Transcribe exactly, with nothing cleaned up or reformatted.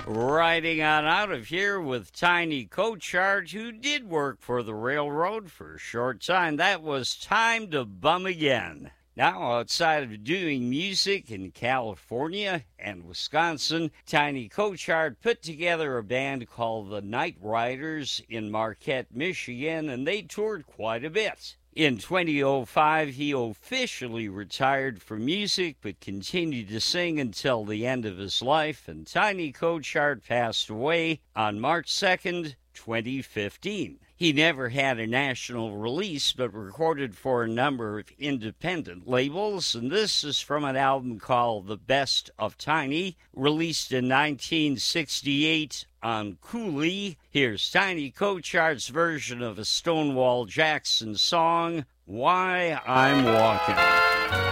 Riding on out of here with Tiny Cochard, who did work for the railroad for a short time. That was Time to Bum Again. Now, outside of doing music in California and Wisconsin, Tiny Cochard put together a band called the Night Riders in Marquette, Michigan, and they toured quite a bit. In twenty oh five, he officially retired from music, but continued to sing until the end of his life, and Tiny Cochard passed away on March second, twenty fifteen. He never had a national release, but recorded for a number of independent labels, and this is from an album called The Best of Tiny, released in nineteen sixty-eight on Cooley. Here's Tiny Cochard's version of a Stonewall Jackson song, Why I'm Walking.